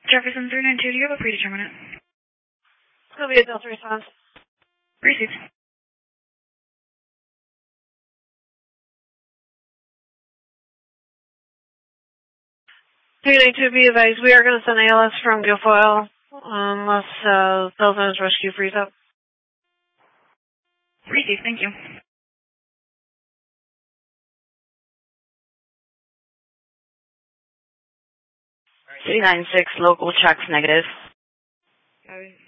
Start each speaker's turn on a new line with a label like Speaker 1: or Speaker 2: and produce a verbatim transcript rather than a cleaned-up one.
Speaker 1: Jefferson three nine two, do you have a predeterminate?
Speaker 2: It's going to be a Delta response.
Speaker 1: Received.
Speaker 2: three nine two, be advised, we are going to send A L S from Guilfoyle unless uh, Telezone's rescue frees up.
Speaker 1: Received, thank you.
Speaker 3: three nine six, local checks negative.
Speaker 1: Copy.